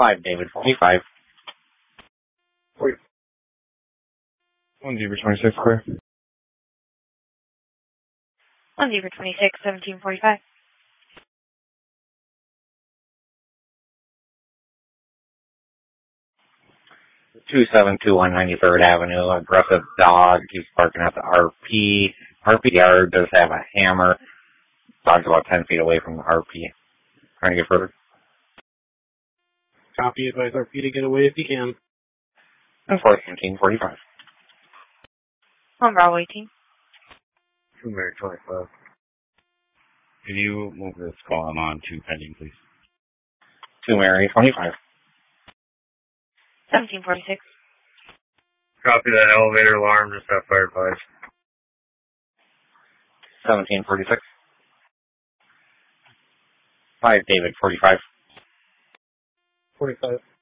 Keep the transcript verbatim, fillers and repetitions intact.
five David, forty-five. Wait. one Zebra twenty-six, clear. one Zebra twenty-six, seventeen forty-five. two seven two one ninety-third Avenue, aggressive dog. He's barking at the R P. R P yard does have a hammer. Dog's about ten feet away from the R P. Trying to get further. Copy, advise R P to get away if you can. And four seventeen forty-five. one Bravo eighteen. two Mary twenty-five. Can you move this column on to pending, please? two Mary twenty-five. seventeen forty-six. Copy that elevator alarm, just got fired five. seventeen forty-six. five David, forty-five. forty-five.